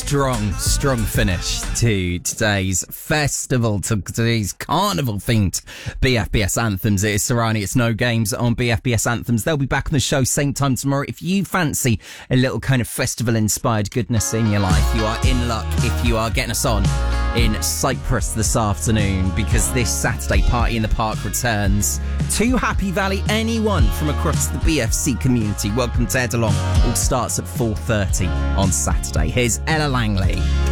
strong finish to today's festival, to today's carnival-themed BFBS Anthems. It is Serrani, it's No Games on BFBS Anthems. They'll be back on the show same time tomorrow. If you fancy a little kind of festival-inspired goodness in your life, you are in luck if you are getting us on in Cyprus this afternoon, because this Saturday Party in the Park returns to Happy Valley. Anyone from across the BFC community, welcome to head along. All starts at 4:30 on Saturday. Here's Ella Langley.